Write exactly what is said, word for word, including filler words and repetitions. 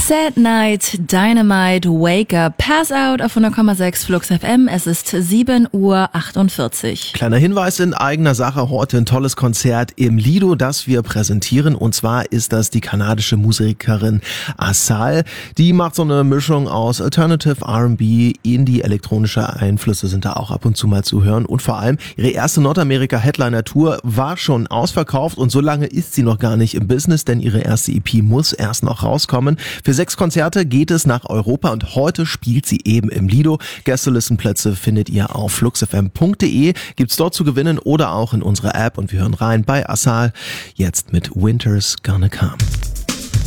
Sad Night, Dynamite, Wake Up, Pass Out auf hundert Komma sechs Flux F M. Es ist sieben Uhr achtundvierzig. Kleiner Hinweis in eigener Sache, heute ein tolles Konzert im Lido, das wir präsentieren. Und zwar ist das die kanadische Musikerin Asal. Die macht so eine Mischung aus Alternative, R and B, Indie, elektronische Einflüsse sind da auch ab und zu mal zu hören. Und vor allem ihre erste Nordamerika-Headliner-Tour war schon ausverkauft und so lange ist sie noch gar nicht im Business, denn ihre erste E P muss erst noch rauskommen. Für sechs Konzerte geht es nach Europa und heute spielt sie eben im Lido. Gästelistenplätze findet ihr auf fluxfm punkt de, gibt's dort zu gewinnen oder auch in unserer App und wir hören rein bei Asal jetzt mit Winter's Gonna Come.